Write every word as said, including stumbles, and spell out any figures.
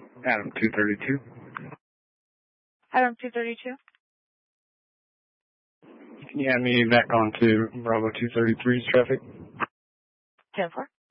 Adam two thirty-two. Adam two thirty-two. Can you add me back on to Bravo two thirty-three's traffic? ten four.